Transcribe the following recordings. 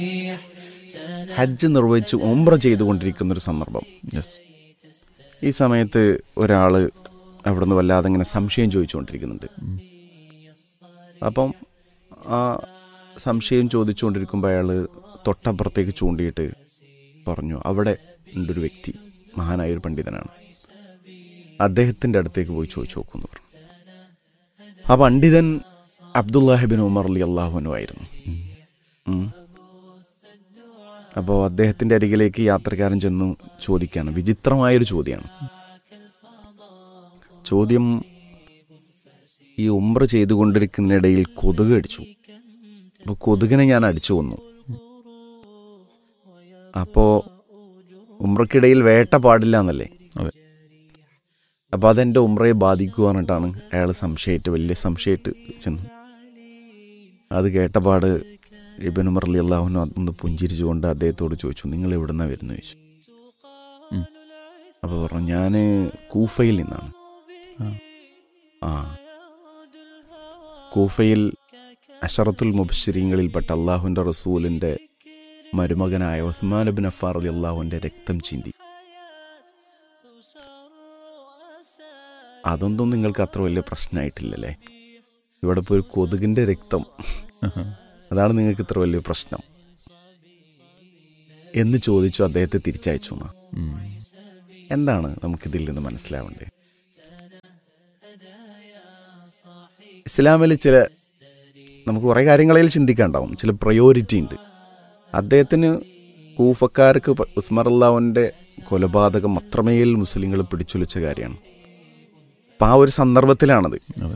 ഹജ്ജ് നിർവഹിച്ച് ഉംറ ചെയ്തുകൊണ്ടിരിക്കുന്നൊരു സന്ദർഭം. ഈ സമയത്ത് ഒരാൾ അവിടെ നിന്ന് വല്ലാതെ ഇങ്ങനെ സംശയം ചോദിച്ചുകൊണ്ടിരിക്കുന്നുണ്ട്. അപ്പം ആ സംശയം ചോദിച്ചുകൊണ്ടിരിക്കുമ്പോൾ അയാൾ തൊട്ടപ്പുറത്തേക്ക് ചൂണ്ടിയിട്ട് പറഞ്ഞു, അവിടെ ഉണ്ടൊരു വ്യക്തി, മഹാനായൊരു പണ്ഡിതനാണ്, അദ്ദേഹത്തിൻ്റെ അടുത്തേക്ക് പോയി ചോദിച്ചു നോക്കുമെന്ന് പറഞ്ഞു. ആ പണ്ഡിതൻ അബ്ദുല്ലാഹിബിൻ ഉമർ റളിയല്ലാഹു അൻഹു ആയിരുന്നു. അപ്പോൾ അദ്ദേഹത്തിൻ്റെ അരികിലേക്ക് യാത്രക്കാരൻ ചെന്നു ചോദിക്കുകയാണ്. വിചിത്രമായൊരു ചോദ്യമാണ്. ചോദ്യം, ഈ ഉംറ ചെയ്തുകൊണ്ടിരിക്കുന്നതിനിടയിൽ കൊതുക് അടിച്ചു. അപ്പോൾ കൊതുകിനെ ഞാൻ അടിച്ചു കൊന്നു. അപ്പോൾ ഉംറയ്ക്കിടയിൽ വേട്ട പാടില്ല എന്നല്ലേ? അപ്പോൾ അതെൻ്റെ ഉംറയെ ബാധിക്കുക എന്നിട്ടാണ് അയാൾ വലിയ സംശയമായിട്ട് ചെന്നു. അത് കേട്ടപാട് ഇബ്നു ഉമർ റളിയല്ലാഹു അൻഹു ഒന്ന് പുഞ്ചിരിച്ചുകൊണ്ട് അദ്ദേഹത്തോട് ചോദിച്ചു, നിങ്ങൾ എവിടെ നിന്നാണ് വരുന്നത് ചോദിച്ചു. അപ്പോൾ പറഞ്ഞു, ഞാൻ കൂഫയിൽ നിന്നാണ്. കൂഫയിൽ അശറത്തുൽ മുബശ്ശിരീങ്ങളിൽപ്പെട്ട അള്ളാഹുവിൻ്റെ റസൂലിൻ്റെ മരുമകനായ ഉസ്മാൻ ഇബ്നു അഫ്ഫാൻ റളിയല്ലാഹുവിൻ്റെ രക്തം ചിന്തി. അതൊന്നും നിങ്ങൾക്ക് അത്ര വലിയ പ്രശ്നമായിട്ടില്ലല്ലേ? ഇവിടെ ഇപ്പോൾ ഒരു കൊതുകിൻ്റെ രക്തം, അതാണ് നിങ്ങൾക്ക് ഇത്ര വലിയ പ്രശ്നം എന്ന് ചോദിച്ചു. അദ്ദേഹത്തെ തിരിച്ചയച്ചു. എന്താണ് നമുക്കിതിൽ നിന്ന് മനസ്സിലാവേണ്ടത്? ഇസ്ലാമിൽ നമുക്ക് കുറേ കാര്യങ്ങളിൽ ചിന്തിക്കാനുണ്ടാവും. ചില പ്രയോറിറ്റി ഉണ്ട്. അദ്ദേഹത്തിന് കൂഫക്കാർക്ക് ഉസ്മാൻ റളിയല്ലാഹുവിൻ്റെ കൊലപാതകം അത്രമേൽ മുസ്ലിങ്ങൾ പിടിച്ചുലച്ച കാര്യമാണ്. അപ്പം ആ ഒരു സന്ദർഭത്തിലാണത്.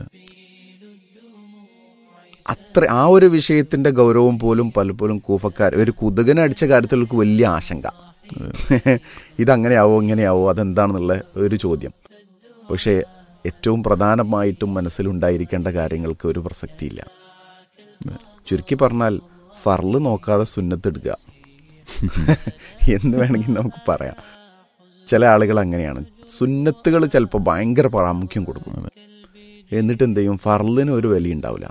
ആ ഒരു വിഷയത്തിൻ്റെ ഗൗരവം പോലും പലപ്പോഴും കൂഫക്കാർ ഒരു കൊതുകിനെ അടിച്ച കാര്യത്തിലേക്ക് വലിയ ആശങ്ക, ഇതങ്ങനെയാവോ ഇങ്ങനെയാവോ അതെന്താണെന്നുള്ള ഒരു ചോദ്യം. പക്ഷേ ഏറ്റവും പ്രധാനമായിട്ടും മനസ്സിലുണ്ടായിരിക്കേണ്ട കാര്യങ്ങൾക്ക് ഒരു പ്രസക്തിയില്ല. ചുരുക്കി പറഞ്ഞാൽ ഫർള് നോക്കാതെ സുന്നത്തെടുക്കുക എന്ന് വേണമെങ്കിൽ നമുക്ക് പറയാം. ചില ആളുകൾ അങ്ങനെയാണ്. സുന്നത്തുകൾ ചിലപ്പോൾ ഭയങ്കര പ്രാമുഖ്യം കൊടുക്കും, എന്നിട്ട് എന്ത് ചെയ്യും, ഫർളിന് ഒരു വില ഉണ്ടാവില്ല.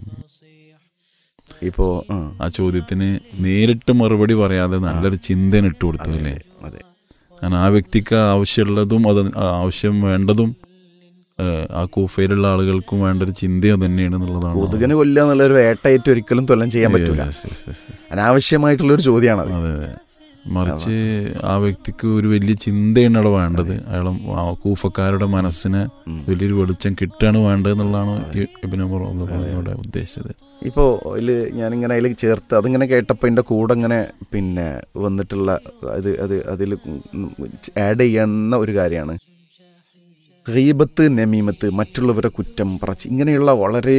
ഇപ്പോ ആ ചോദ്യത്തിന് നേരിട്ട് മറുപടി പറയാതെ നല്ലൊരു ചിന്തന ഇട്ട് കൊടുത്തു അല്ലേ? അതെ, കാരണം ആ വ്യക്തിക്ക് ആവശ്യമുള്ളതും അത് ആവശ്യം വേണ്ടതും ആ കൂഫയിലുള്ള ആളുകൾക്കും വേണ്ട ഒരു ചിന്തയോ തന്നെയാണ് എന്നുള്ളതാണ്. കൊതുകിന് കൊല്ലുക എന്നുള്ളൊരു വേട്ടയേറ്റ് ഒരിക്കലും തൊല്ലം ചെയ്യാൻ പറ്റില്ല. അനാവശ്യമായിട്ടുള്ളൊരു ചോദ്യമാണ്. അതെ, മറിച്ച് ആ വ്യക്തിക്ക് ഒരു വലിയ ചിന്തയാണ് അവിടെ വേണ്ടത്. അയാൾ കൂഫക്കാരുടെ മനസ്സിന് വലിയൊരു വെളിച്ചം കിട്ടുകയാണ് വേണ്ടത് എന്നുള്ളതാണ് ഇബ്നു ഉമർ റളിയല്ലാഹു ഉദ്ദേശിച്ചത്. ഇപ്പോൾ ഞാനിങ്ങനെ അതിൽ ചേർത്ത് അതിങ്ങനെ കേട്ടപ്പോൾ എൻ്റെ കൂടെ ഇങ്ങനെ വന്നിട്ടുള്ള അതിൽ ആഡ് ചെയ്യുന്ന ഒരു കാര്യമാണ് ഗീബത്ത്, നമീമത്ത്, മറ്റുള്ളവരെ കുറ്റം പറച്ച്, ഇങ്ങനെയുള്ള വളരെ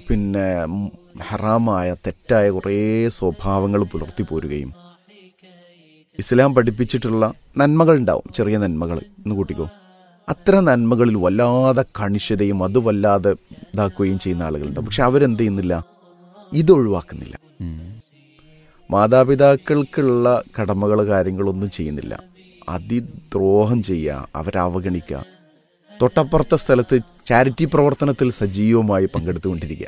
ഹറാമായ തെറ്റായ കുറേ സ്വഭാവങ്ങൾ പുലർത്തി പോരുകയും ഇസ്ലാം പഠിപ്പിച്ചിട്ടുള്ള നന്മകൾ ഉണ്ടാവും, ചെറിയ നന്മകൾ എന്ന് കൂട്ടിക്കോ. അത്തരം നന്മകളിൽ വല്ലാതെ കണിശതയും അത് വല്ലാതെ ഇതാക്കുകയും ചെയ്യുന്ന ആളുകളുണ്ടാവും. പക്ഷെ അവരെന്ത് ചെയ്യുന്നില്ല, ഇതൊഴിവാക്കുന്നില്ല. മാതാപിതാക്കൾക്കുള്ള കടമകൾ കാര്യങ്ങളൊന്നും ചെയ്യുന്നില്ല. അതിദ്രോഹം ചെയ്യുക, അവരെ അവഗണിക്കുക. തൊട്ടപ്പുറത്തെ സ്ഥലത്ത് ചാരിറ്റി പ്രവർത്തനത്തിൽ സജീവമായി പങ്കെടുത്തുകൊണ്ടിരിക്കുക.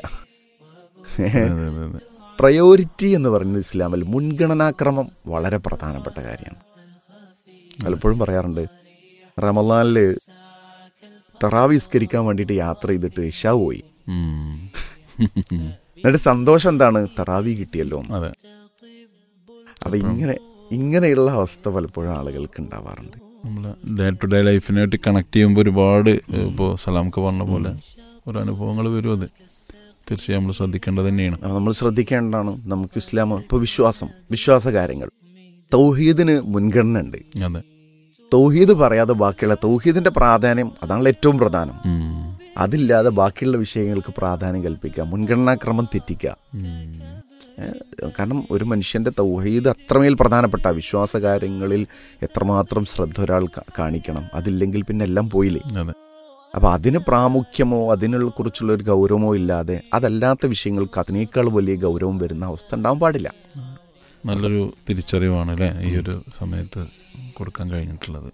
പ്രയോറിറ്റി എന്ന് പറയുന്നത് ഇസ്ലാമിൽ മുൻഗണനാക്രമം വളരെ പ്രധാനപ്പെട്ട കാര്യമാണ്. പലപ്പോഴും പറയാറുണ്ട്, റമളാനിൽ തറാവി നിസ്കരിക്കാൻ വേണ്ടിയിട്ട് യാത്ര ചെയ്തിട്ട് ഇശാ പോയി, എന്നിട്ട് സന്തോഷം എന്താണ്, തറാവി കിട്ടിയല്ലോ. അപ്പൊ ഇങ്ങനെയുള്ള അവസ്ഥ പലപ്പോഴും ആളുകൾക്ക് ഉണ്ടാവാറുണ്ട്. നമ്മൾ ഡേ ടു ഡേ ലൈഫിനായിട്ട് കണക്ട് ചെയ്യുമ്പോൾ ഒരുപാട് ഇപ്പോൾ സലാംക്ക് പറഞ്ഞ പോലെ ഓരോ അനുഭവങ്ങൾ വരും. അത് തീർച്ചയായും നമ്മൾ ശ്രദ്ധിക്കേണ്ടത് തന്നെയാണ്. നമ്മൾ ശ്രദ്ധിക്കേണ്ടതാണ്. നമുക്ക് ഇസ്ലാം ഇപ്പോൾ വിശ്വാസ കാര്യങ്ങൾ, തൗഹീദിന് മുൻഗണന ഉണ്ട്. അതെ, തൗഹീദ് പറയാതെ ബാക്കിയുള്ള തൗഹീദിന്റെ പ്രാധാന്യം അതാണല്ലോ ഏറ്റവും പ്രധാനം. അതില്ലാതെ ബാക്കിയുള്ള വിഷയങ്ങൾക്ക് പ്രാധാന്യം കൽപ്പിക്കുക, മുൻഗണനാക്രമം തെറ്റിക്കുക. കാരണം ഒരു മനുഷ്യന്റെ തൗഹീദ് അത്രമേൽ പ്രധാനപ്പെട്ട വിശ്വാസ കാര്യങ്ങളിൽ എത്രമാത്രം ശ്രദ്ധ ഒരാൾ കാണിക്കണം. അതില്ലെങ്കിൽ പിന്നെ എല്ലാം പോയില്ലേ. അപ്പം അതിന് പ്രാമുഖ്യമോ അതിനുള്ള കുറിച്ചുള്ള ഒരു ഗൗരവമോ ഇല്ലാതെ അതല്ലാത്ത വിഷയങ്ങൾക്ക് അതിനേക്കാൾ വലിയ ഗൗരവം വരുന്ന അവസ്ഥ ഉണ്ടാവാൻ പാടില്ല. നല്ലൊരു തിരിച്ചറിവാണ് അല്ലേ ഈ ഒരു സമയത്ത് കൊടുക്കാൻ കഴിഞ്ഞിട്ടുള്ളത്.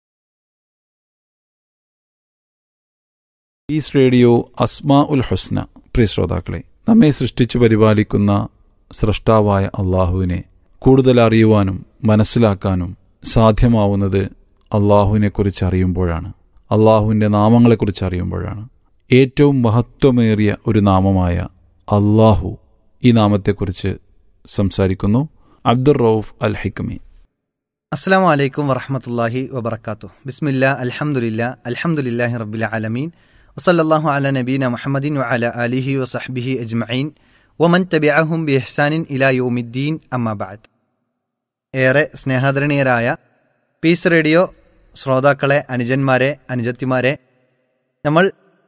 ഈസ് റേഡിയോ അസ്മാ ഉൽ ഹുസ്ന. പ്രിയ ശ്രോതാക്കളെ, നമ്മെ സൃഷ്ടിച്ചു പരിപാലിക്കുന്ന സ്രഷ്ടാവായ അള്ളാഹുവിനെ കൂടുതൽ അറിയുവാനും മനസ്സിലാക്കാനും സാധ്യമാവുന്നത് അള്ളാഹുവിനെക്കുറിച്ച് അറിയുമ്പോഴാണ്, അള്ളാഹുവിൻ്റെ നാമങ്ങളെക്കുറിച്ച് അറിയുമ്പോഴാണ്. ഏറ്റവും മഹത്വമേറിയ ഒരു നാമമായ അള്ളാഹു, ഈ നാമത്തെക്കുറിച്ച് സംസാരിക്കുന്നു അബ്ദുർ റൌഫ് അൽ ഹിക്മി. അസ്സലാമു അലൈക്കും വറഹ്മത്തുള്ളാഹി വബറകാതുഹു. ബിസ്മില്ലാ അൽഹംദുലില്ലാഹി റബ്ബിൽ ആലമീൻ വസല്ലല്ലാഹു അലാ നബീന മുഹമ്മദിൻ വഅലാ ആലിഹി വസഹ്ബിഹി അജ്മഈൻ വമൻ തബിഅഹും ബിഇഹ്സാനിൻ ഇലാ യൗമിദ്ദീൻ അമ്മാ ബഅദ്. ഏറെ സ്നേഹാദരണീയരായ പീസ് റേഡിയോ ശ്രോതാക്കളെ, അനുജന്മാരെ, അനുജത്തിമാരെ, നമ്മൾ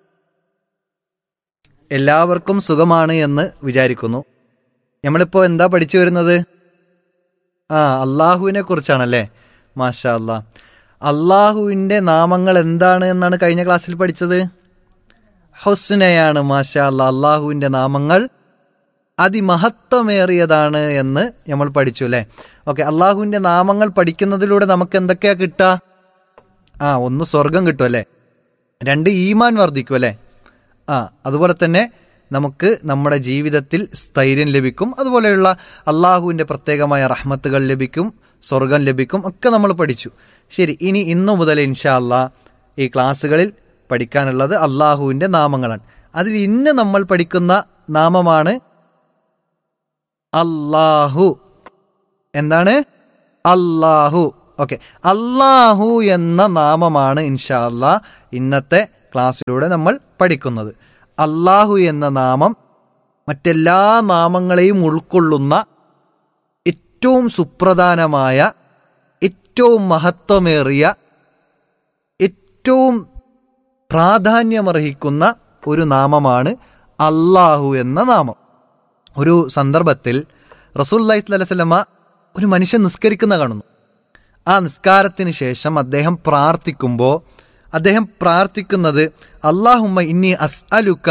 എല്ലാവർക്കും സുഖമാണ് എന്ന് വിചാരിക്കുന്നു. നമ്മളിപ്പോൾ എന്താ പഠിച്ചു വരുന്നത്? അള്ളാഹുവിനെ കുറിച്ചാണല്ലേ. മാഷാ അല്ലാ. അള്ളാഹുവിൻ്റെ നാമങ്ങൾ എന്താണ് എന്നാണ് കഴിഞ്ഞ ക്ലാസ്സിൽ പഠിച്ചത്? ഹുസ്നയാണ്. മാഷാ അല്ലാ. അള്ളാഹുവിൻ്റെ നാമങ്ങൾ അതിമഹത്വമേറിയതാണ് എന്ന് നമ്മൾ പഠിച്ചു അല്ലേ. ഓക്കെ, അള്ളാഹുവിൻ്റെ നാമങ്ങൾ പഠിക്കുന്നതിലൂടെ നമുക്ക് എന്തൊക്കെയാ കിട്ടുക? ഒന്ന് സ്വർഗം കിട്ടും അല്ലേ, 2 ഈമാൻ വർദ്ധിക്കും അല്ലേ, അതുപോലെ തന്നെ നമുക്ക് നമ്മുടെ ജീവിതത്തിൽ സ്ഥൈര്യം ലഭിക്കും, അതുപോലെയുള്ള അള്ളാഹുവിൻ്റെ പ്രത്യേകമായ റഹ്മത്തുകൾ ലഭിക്കും, സ്വർഗം ലഭിക്കും, ഒക്കെ നമ്മൾ പഠിച്ചു. ശരി, ഇനി ഇന്നു മുതൽ ഇൻഷാ അല്ലാഹ് ഈ ക്ലാസ്സുകളിൽ പഠിക്കാനുള്ളത് അള്ളാഹുവിൻ്റെ നാമങ്ങളാണ്. അതിൽ ഇന്ന് നമ്മൾ പഠിക്കുന്ന നാമമാണ് അല്ലാഹു. എന്താണ്? അല്ലാഹു. ഓക്കെ, അല്ലാഹു എന്ന നാമമാണ് ഇൻഷാ അല്ലാഹ് ഇന്നത്തെ ക്ലാസ്സിലൂടെ നമ്മൾ പഠിക്കുന്നത്. അല്ലാഹു എന്ന നാമം മറ്റെല്ലാ നാമങ്ങളെയും ഉൾക്കൊള്ളുന്ന ഏറ്റവും സുപ്രധാനമായ, ഏറ്റവും മഹത്വമേറിയ, ഏറ്റവും പ്രാധാന്യമർഹിക്കുന്ന ഒരു നാമമാണ് അല്ലാഹു എന്ന നാമം. ഒരു സന്ദർഭത്തിൽ റസൂലുള്ളാഹി സ്വല്ലല്ലാഹു അലൈഹി വസല്ലമ ഒരു മനുഷ്യൻ നിസ്കരിക്കുന്ന കാണുന്നു. ആ നിസ്കാരത്തിന് ശേഷം അദ്ദേഹം പ്രാർത്ഥിക്കുമ്പോൾ അദ്ദേഹം പ്രാർത്ഥിക്കുന്നത് അല്ലാഹുമ്മ ഇന്നി അസ്അലുക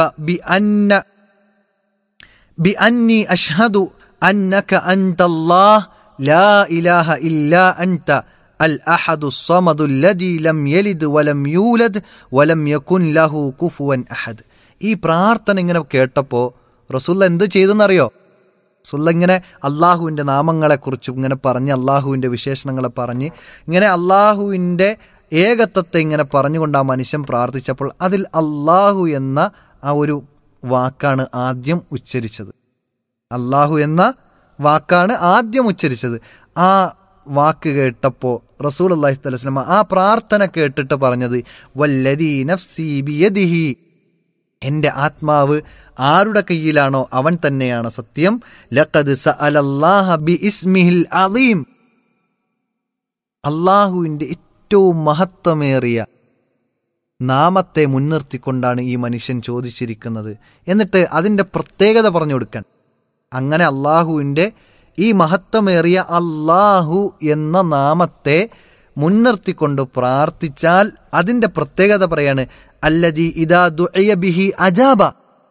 ബി അന്നി അഷ്ഹദു അന്നക അൻതല്ലാഹ് ലാ ഇലാഹ ഇല്ലാ അൻത അൽ അഹദു സ്വമദു ലദി ലം യലിദ് വലം യൂലദ് വലം യകുൻ ലഹു കുഫുവൻ അഹദ്. ഈ പ്രാർത്ഥന ഇങ്ങനെ കേട്ടപ്പോൾ റസൂൽ എന്ത് ചെയ്തെന്നറിയോ? റസൂൽ ഇങ്ങനെ അള്ളാഹുവിൻ്റെ നാമങ്ങളെക്കുറിച്ച് ഇങ്ങനെ പറഞ്ഞ്, അള്ളാഹുവിൻ്റെ വിശേഷണങ്ങളെ പറഞ്ഞ്, ഇങ്ങനെ അള്ളാഹുവിൻ്റെ ഏകത്വത്തെ ഇങ്ങനെ പറഞ്ഞുകൊണ്ട് ആ മനുഷ്യൻ പ്രാർത്ഥിച്ചപ്പോൾ അതിൽ അള്ളാഹു എന്ന ആ ഒരു വാക്കാണ് ആദ്യം ഉച്ചരിച്ചത്. അള്ളാഹു എന്ന വാക്കാണ് ആദ്യം ഉച്ചരിച്ചത്. ആ വാക്ക് കേട്ടപ്പോൾ റസൂലുള്ളാഹി സ്വല്ലല്ലാഹു അലൈഹി വസല്ലം ആ പ്രാർത്ഥന കേട്ടിട്ട് പറഞ്ഞത് വല്ലദീ നഫ്സി ബിയദിഹി, എൻ്റെ ആത്മാവ് ആരുടെ കയ്യിലാണോ അവൻ തന്നെയാണ് സത്യം. ലഖദ് സഅലല്ലാഹ ബിഇസ്മിഹിൽ അദീം, അള്ളാഹുവിൻ്റെ ഏറ്റവും മഹത്വമേറിയ നാമത്തെ മുൻനിർത്തിക്കൊണ്ടാണ് ഈ മനുഷ്യൻ ചോദിച്ചിരിക്കുന്നത്. എന്നിട്ട് അതിൻ്റെ പ്രത്യേകത പറഞ്ഞു കൊടുക്കാൻ. അങ്ങനെ അള്ളാഹുവിൻ്റെ ഈ മഹത്വമേറിയ അള്ളാഹു എന്ന നാമത്തെ മുൻനിർത്തിക്കൊണ്ട് പ്രാർത്ഥിച്ചാൽ അതിൻ്റെ പ്രത്യേകത പറയാണ് അല്ലദീ ഇദാ ദുഇയ ബിഹി അജാബ.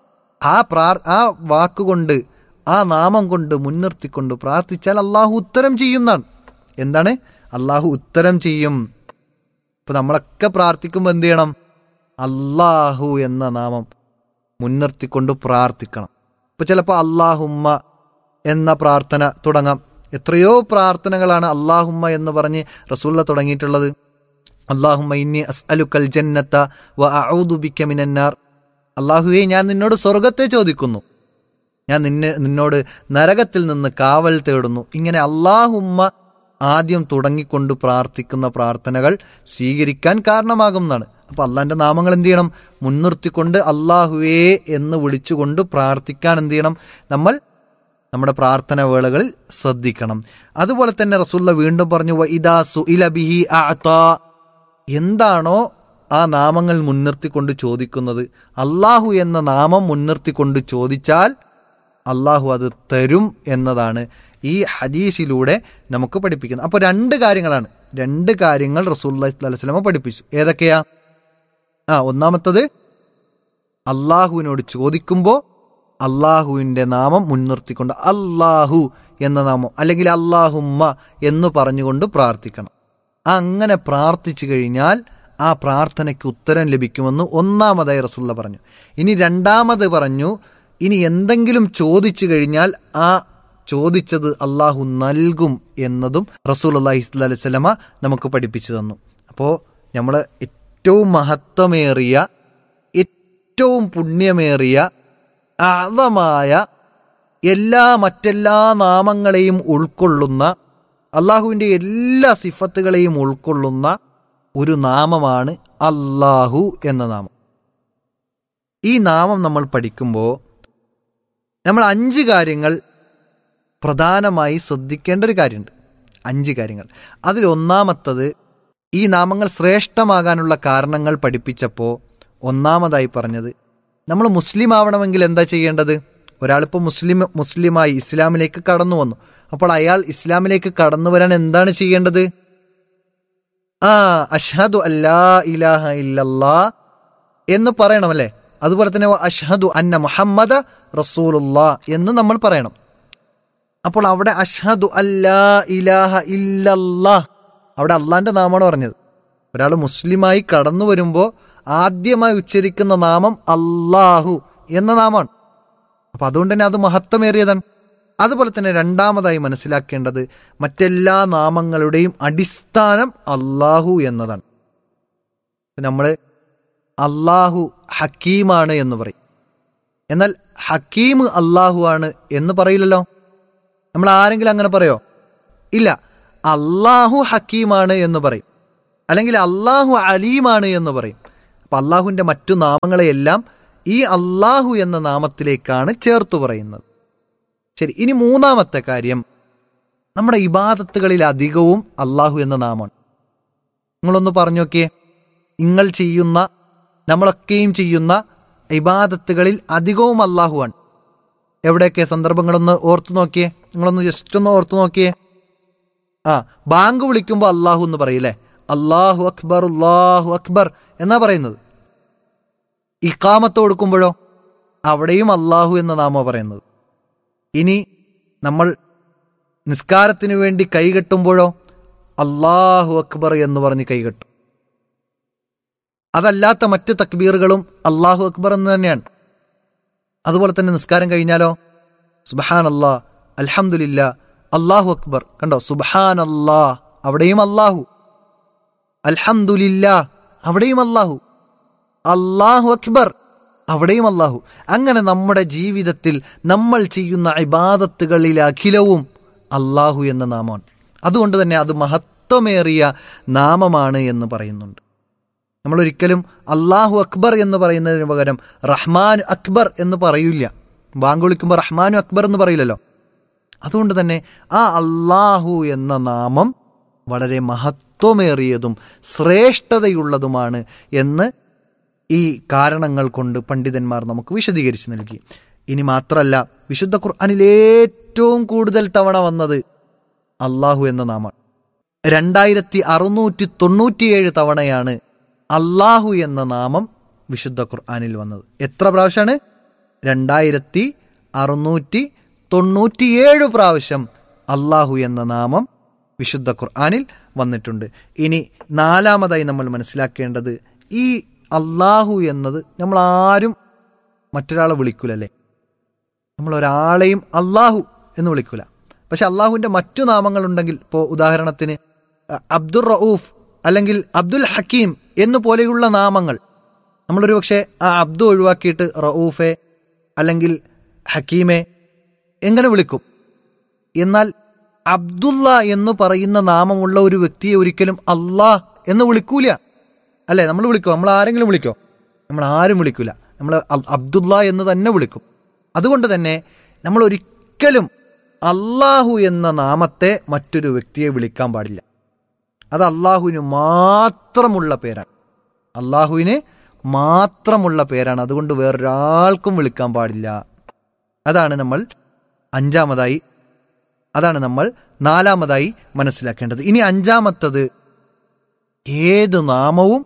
ആ വാക്കുകൊണ്ട്, ആ നാമം കൊണ്ട് മുൻനിർത്തിക്കൊണ്ട് പ്രാർത്ഥിച്ചാൽ അള്ളാഹു ഉത്തരം ചെയ്യുന്നതാണ്. എന്താണ്? അള്ളാഹു ഉത്തരം ചെയ്യും. ഇപ്പൊ നമ്മളൊക്കെ പ്രാർത്ഥിക്കുമ്പോൾ എന്ത് ചെയ്യണം? അള്ളാഹു എന്ന നാമം മുൻനിർത്തിക്കൊണ്ട് പ്രാർത്ഥിക്കണം. ഇപ്പൊ ചിലപ്പോൾ അല്ലാഹുമ്മ എന്ന പ്രാർത്ഥന തുടങ്ങാം. എത്രയോ പ്രാർത്ഥനകളാണ് അല്ലാഹുമ്മ എന്ന് പറഞ്ഞ് റസൂലുള്ള തുടങ്ങിയിട്ടുള്ളത്. അല്ലാഹുമ്മ ഇന്നി അസ്അലുക്കൽ ജന്നത വ അഊദു ബിക മിനന്നാർ. അല്ലാഹുവേ, ഞാൻ നിന്നോട് സ്വർഗത്തെ ചോദിക്കുന്നു, ഞാൻ നിന്നോട് നരകത്തിൽ നിന്ന് കാവൽ തേടുന്നു. ഇങ്ങനെ അല്ലാഹുമ്മ ആദ്യം തുടങ്ങിക്കൊണ്ട് പ്രാർത്ഥിക്കുന്ന പ്രാർത്ഥനകൾ സ്വീകരിക്കാൻ കാരണമാകുന്നതാണ്. അപ്പോൾ അള്ളാഹിൻ്റെ നാമങ്ങൾ എന്ത് ചെയ്യണം? മുൻനിർത്തിക്കൊണ്ട് അല്ലാഹുവേ എന്ന് വിളിച്ചുകൊണ്ട് പ്രാർത്ഥിക്കാൻ എന്ത് ചെയ്യണം? നമ്മൾ നമ്മുടെ പ്രാർത്ഥന വേളകളിൽ ശ്രദ്ധിക്കണം. അതുപോലെ തന്നെ റസൂലുള്ള വീണ്ടും പറഞ്ഞു വഇദാ സുഇല ബിഹി അഅതാ. എന്താണോ ആ നാമങ്ങൾ മുൻനിർത്തിക്കൊണ്ട് ചോദിക്കുന്നത്, അല്ലാഹു എന്ന നാമം മുൻനിർത്തിക്കൊണ്ട് ചോദിച്ചാൽ അല്ലാഹു അത് തരും എന്നതാണ് ഈ ഹദീസിലൂടെ നമുക്ക് പഠിപ്പിക്കുന്നത്. അപ്പോൾ 2 കാര്യങ്ങളാണ്, 2 കാര്യങ്ങൾ റസൂലുള്ളാഹി സ്വല്ലല്ലാഹു അലൈഹി വസല്ലം പഠിപ്പിച്ചു. ഏതൊക്കെയാ? ഒന്നാമത്തത്, അള്ളാഹുവിനോട് ചോദിക്കുമ്പോൾ അള്ളാഹുവിൻ്റെ നാമം മുൻനിർത്തിക്കൊണ്ട് അല്ലാഹു എന്ന നാമം അല്ലെങ്കിൽ അല്ലാഹുമ്മ എന്ന് പറഞ്ഞുകൊണ്ട് പ്രാർത്ഥിക്കണം. അങ്ങനെ പ്രാർത്ഥിച്ചു കഴിഞ്ഞാൽ ആ പ്രാർത്ഥനയ്ക്ക് ഉത്തരം ലഭിക്കുമെന്ന് ഒന്നാമതായി റസൂലുള്ള പറഞ്ഞു. ഇനി രണ്ടാമത് പറഞ്ഞു, ഇനി എന്തെങ്കിലും ചോദിച്ചു കഴിഞ്ഞാൽ ആ ചോദിച്ചത് അള്ളാഹു നൽകും എന്നതും റസൂലുള്ളാഹി സ്വല്ലല്ലാഹു അലൈഹി വസല്ലമ നമുക്ക് പഠിപ്പിച്ചു തന്നു. അപ്പോൾ നമ്മൾ ഏറ്റവും മഹത്വമേറിയ, ഏറ്റവും പുണ്യമേറിയ, ആദമായ മറ്റെല്ലാ നാമങ്ങളെയും ഉൾക്കൊള്ളുന്ന, അള്ളാഹുവിൻ്റെ എല്ലാ സിഫത്തുകളെയും ഉൾക്കൊള്ളുന്ന ഒരു നാമമാണ് അല്ലാഹു എന്ന നാമം. ഈ നാമം നമ്മൾ പഠിക്കുമ്പോൾ നമ്മൾ 5 കാര്യങ്ങൾ പ്രധാനമായി ശ്രദ്ധിക്കേണ്ട ഒരു കാര്യമുണ്ട്. 5 കാര്യങ്ങൾ. അതിലൊന്നാമത്തത്, ഈ നാമങ്ങൾ ശ്രേഷ്ഠമാകാനുള്ള കാരണങ്ങൾ പഠിപ്പിച്ചപ്പോൾ ഒന്നാമതായി പറഞ്ഞത്, നമ്മൾ മുസ്ലിം ആവണമെങ്കിൽ എന്താ ചെയ്യേണ്ടത്? ഒരാളിപ്പോൾ മുസ്ലിമായി ഇസ്ലാമിലേക്ക് കടന്നു വന്നു. അപ്പോൾ അയാൾ ഇസ്ലാമിലേക്ക് കടന്നു വരാൻ എന്താണ് ചെയ്യേണ്ടത്? അഷ്ഹദു അല്ലാ ഇലാഹ ഇല്ലല്ലാ എന്ന് പറയണമല്ലേ. അതുപോലെ തന്നെ അഷ്ഹദു അന്ന മുഹമ്മദ റസൂലുള്ളാ എന്ന് നമ്മൾ പറയണം. അപ്പോൾ അവിടെ അഷ്ഹദു അല്ലാ ഇലാഹ ഇല്ലല്ലാ, അവിടെ അള്ളാന്റെ നാമമാണ് പറഞ്ഞത്. ഒരാൾ മുസ്ലിമായി കടന്നു വരുമ്പോൾ ആദ്യമായി ഉച്ചരിക്കുന്ന നാമം അല്ലാഹു എന്ന നാമമാണ്. അപ്പൊ അതുകൊണ്ട് തന്നെ അത് മഹത്വമേറിയതാണ്. അതുപോലെ തന്നെ രണ്ടാമതായി മനസ്സിലാക്കേണ്ടത്, മറ്റെല്ലാ നാമങ്ങളുടെയും അടിസ്ഥാനം അല്ലാഹു എന്നതാണ്. നമ്മൾ അല്ലാഹു ഹക്കീമാണ് എന്ന് പറയും. എന്നാൽ ഹക്കീം അല്ലാഹു ആണ് എന്ന് പറയില്ലല്ലോ. നമ്മൾ ആരെങ്കിലും അങ്ങനെ പറയോ? ഇല്ല. അല്ലാഹു ഹക്കീമാണ് എന്ന് പറയും, അല്ലെങ്കിൽ അല്ലാഹു അലീമാണ് എന്ന് പറയും. അപ്പൊ അല്ലാഹുവിന്റെ മറ്റു നാമങ്ങളെയെല്ലാം ഈ അല്ലാഹു എന്ന നാമത്തിലേക്കാണ് ചേർത്തു പറയുന്നത്. ശരി, ഇനി മൂന്നാമത്തെ കാര്യം, നമ്മുടെ ഇബാദത്തുകളിൽ അധികവും അല്ലാഹു എന്ന നാമമാണ്. നിങ്ങളൊന്ന് പറഞ്ഞു നോക്കിയേ, നിങ്ങൾ ചെയ്യുന്ന, നമ്മളൊക്കെയും ചെയ്യുന്ന ഇബാദത്തുകളിൽ അധികവും അല്ലാഹുവാണ്. എവിടെയൊക്കെ സന്ദർഭങ്ങളൊന്ന് ഓർത്തു നോക്കിയേ, നിങ്ങളൊന്ന് ജസ്റ്റ് ഒന്ന് ഓർത്തു നോക്കിയേ. ബാങ്ക് വിളിക്കുമ്പോൾ അല്ലാഹു എന്ന് പറയില്ലേ, അല്ലാഹു അക്ബർ അല്ലാഹു അക്ബർ എന്നാ പറയുന്നത്. ഇഖാമത്ത് കൊടുക്കുമ്പോഴോ അവിടെയും അല്ലാഹു എന്ന നാമോ പറയുന്നത്. ഇനി നമ്മൾ നിസ്കാരത്തിനു വേണ്ടി കൈകെട്ടുമ്പോഴോ അല്ലാഹു അക്ബർ എന്ന് പറഞ്ഞ് കൈകെട്ടും. അതല്ലാത്ത മറ്റ് തക്ബീറുകളും അല്ലാഹു അക്ബർ എന്ന് തന്നെയാണ്. അതുപോലെ തന്നെ നിസ്കാരം കഴിഞ്ഞാലോ സുബ്ഹാനല്ലാ, അൽഹംദുലില്ലാ, അല്ലാഹു അക്ബർ. കണ്ടോ, സുബ്ഹാനല്ലാ അവിടെയും അല്ലാഹു, അൽഹംദുലില്ലാ അവിടെയും അല്ലാഹു, അല്ലാഹു അക്ബർ അവിടെയും അല്ലാഹു. അങ്ങനെ നമ്മുടെ ജീവിതത്തിൽ നമ്മൾ ചെയ്യുന്ന ഇബാദത്തുകളിൽ അഖിലവും അല്ലാഹു എന്ന നാമമാണ്. അതുകൊണ്ട് തന്നെ അത് മഹത്വമേറിയ നാമമാണ് എന്ന് പറയുന്നുണ്ട്. നമ്മളൊരിക്കലും അല്ലാഹു അക്ബർ എന്ന് പറയുന്നതിന് പകരം റഹ്മാൻ അക്ബർ എന്ന് പറയില്ല. ബാങ്ക് വിളിക്കുമ്പോൾ റഹ്മാനു അക്ബർ എന്ന് പറയില്ലല്ലോ. അതുകൊണ്ട് തന്നെ ആ അല്ലാഹു എന്ന നാമം വളരെ മഹത്വമേറിയതും ശ്രേഷ്ഠതയുള്ളതുമാണ് എന്ന് ഈ കാരണങ്ങൾ കൊണ്ട് പണ്ഡിതന്മാർ നമുക്ക് വിശദീകരിച്ച് നൽകി. ഇനി മാത്രമല്ല, വിശുദ്ധ ഖുർആനിൽ ഏറ്റവും കൂടുതൽ തവണ വന്നത് അല്ലാഹു എന്ന നാമമാണ്. 2697 തവണയാണ് അല്ലാഹു എന്ന നാമം വിശുദ്ധ ഖുർആനിൽ വന്നത്. എത്ര പ്രാവശ്യമാണ്? 2697 പ്രാവശ്യം അല്ലാഹു എന്ന നാമം വിശുദ്ധ ഖുർആനിൽ വന്നിട്ടുണ്ട്. ഇനി നാലാമതായി നമ്മൾ മനസ്സിലാക്കേണ്ടത്, ഈ അല്ലാഹു എന്നത് നമ്മൾ ആരും മറ്റൊരാളെ വിളിക്കൂലല്ലേ. നമ്മൾ ഒരാളെയും അല്ലാഹു എന്ന് വിളിക്കൂല. പക്ഷെ അല്ലാഹുവിൻ്റെ മറ്റു നാമങ്ങളുണ്ടെങ്കിൽ, ഇപ്പോൾ ഉദാഹരണത്തിന് അബ്ദുർ റഊഫ് അല്ലെങ്കിൽ അബ്ദുൽ ഹക്കീം എന്നു പോലെയുള്ള നാമങ്ങൾ, നമ്മളൊരു പക്ഷേ ആ അബ്ദു ഒഴിവാക്കിയിട്ട് റഊഫെ അല്ലെങ്കിൽ ഹക്കീമെ എങ്ങനെ വിളിക്കും. എന്നാൽ അബ്ദുള്ള എന്ന് പറയുന്ന നാമമുള്ള ഒരു വ്യക്തിയെ ഒരിക്കലും അല്ലാഹ് എന്ന് വിളിക്കൂല. അല്ലേ? നമ്മൾ വിളിക്കോ? നമ്മൾ ആരെങ്കിലും വിളിക്കോ? നമ്മൾ ആരും വിളിക്കൂല. നമ്മൾ അബ്ദുള്ള എന്ന് തന്നെ വിളിക്കും. അതുകൊണ്ട് തന്നെ നമ്മൾ ഒരിക്കലും അല്ലാഹു എന്ന നാമത്തെ മറ്റൊരു വ്യക്തിയെ വിളിക്കാൻ പാടില്ല. അത് അല്ലാഹുവിന് മാത്രമുള്ള പേരാണ്. അല്ലാഹുവിന് മാത്രമുള്ള പേരാണ്. അതുകൊണ്ട് വേറൊരാൾക്കും വിളിക്കാൻ പാടില്ല. അതാണ് നമ്മൾ നാലാമതായി മനസ്സിലാക്കേണ്ടത്. ഇനി അഞ്ചാമത്തത്, ഏത് നാമവും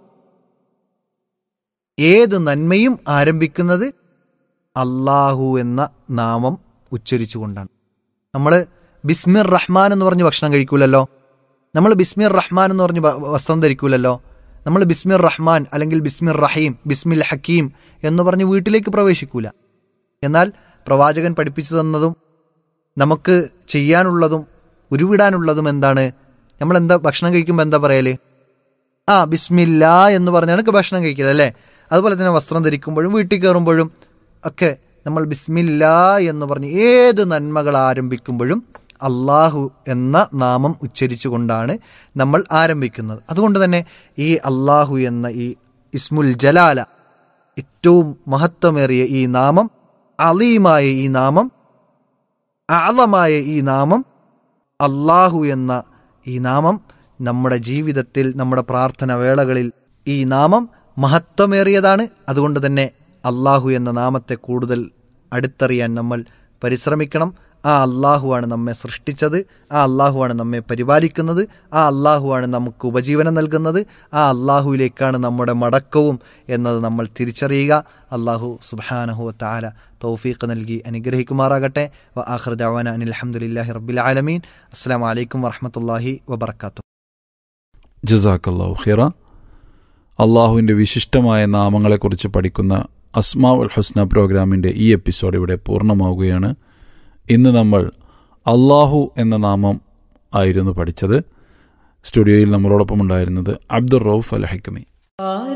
ഏത് നന്മയും ആരംഭിക്കുന്നത് അല്ലാഹു എന്ന നാമം ഉച്ചരിച്ചുകൊണ്ടാണ്. നമ്മൾ ബിസ്മിർ റഹ്മാൻ എന്ന് പറഞ്ഞ് ഭക്ഷണം കഴിക്കൂലല്ലോ. നമ്മൾ ബിസ്മിർ റഹ്മാൻ എന്ന് പറഞ്ഞ് വസ്ത്രം ധരിക്കൂലല്ലോ. നമ്മൾ ബിസ്മിർ റഹ്മാൻ അല്ലെങ്കിൽ ബിസ്മിർ റഹീം, ബിസ്മിൽ ഹക്കീം എന്ന് പറഞ്ഞ് വീട്ടിലേക്ക് പ്രവേശിക്കൂല. എന്നാൽ പ്രവാചകൻ പഠിപ്പിച്ചു തന്നതും നമുക്ക് ചെയ്യാനുള്ളതും ഉരുവിടാനുള്ളതും എന്താണ്? നമ്മൾ എന്താ ഭക്ഷണം കഴിക്കുമ്പോൾ എന്താ പറയല്? ബിസ്മില്ലാ എന്ന് പറഞ്ഞാണ് ഭക്ഷണം കഴിക്കൽ അല്ലേ? അതുപോലെ തന്നെ വസ്ത്രം ധരിക്കുമ്പോഴും വീട്ടിൽ കയറുമ്പോഴും ഒക്കെ നമ്മൾ ബിസ്മില്ലാ എന്ന് പറഞ്ഞ് ഏത് നന്മകൾ ആരംഭിക്കുമ്പോഴും അള്ളാഹു എന്ന നാമം ഉച്ചരിച്ചുകൊണ്ടാണ് നമ്മൾ ആരംഭിക്കുന്നത്. അതുകൊണ്ട് തന്നെ ഈ അള്ളാഹു എന്ന ഈ ഇസ്മുൽ ജലാല, ഏറ്റവും മഹത്വമേറിയ ഈ നാമം, അലീമായ ഈ നാമം, ആളമായ ഈ നാമം, അള്ളാഹു എന്ന ഈ നാമം നമ്മുടെ ജീവിതത്തിൽ, നമ്മുടെ പ്രാർത്ഥന വേളകളിൽ ഈ നാമം മഹത്വമേറിയതാണ്. അതുകൊണ്ട് തന്നെ അള്ളാഹു എന്ന നാമത്തെ കൂടുതൽ അടുത്തറിയാൻ നമ്മൾ പരിശ്രമിക്കണം. ആ അള്ളാഹുവാണ് നമ്മെ സൃഷ്ടിച്ചത്, ആ അള്ളാഹുവാണ് നമ്മെ പരിപാലിക്കുന്നത്, ആ അള്ളാഹുവാണ് നമുക്ക് ഉപജീവനം നൽകുന്നത്, ആ അള്ളാഹുവിലേക്കാണ് നമ്മുടെ മടക്കവും എന്നത് നമ്മൾ തിരിച്ചറിയുക. അള്ളാഹു സുബ്ഹാനഹു വ തആല തൗഫീഖ് നൽകി അനുഗ്രഹിക്കുമാറാകട്ടെ. വ ആഖിറു ദഅവാന അനിൽ ഹംദുലില്ലാഹി റബ്ബിൽ ആലമീൻ. അസ്സലാമു അലൈക്കും വറഹ്മത്തുള്ളാഹി വബറകാതുഹു. ജസാക്കല്ലാഹു ഖൈറ. അള്ളാഹുവിൻ്റെ വിശിഷ്ടമായ നാമങ്ങളെക്കുറിച്ച് പഠിക്കുന്ന അസ്മാഉൽ ഹുസ്ന പ്രോഗ്രാമിൻ്റെ ഈ എപ്പിസോഡ് ഇവിടെ പൂർണ്ണമാവുകയാണ്. ഇന്ന് നമ്മൾ അള്ളാഹു എന്ന നാമം ആയിരുന്നു പഠിച്ചത്. സ്റ്റുഡിയോയിൽ നമ്മളോടൊപ്പം ഉണ്ടായിരുന്നത് അബ്ദുർ റൌഫ് അൽ ഹക്കമി.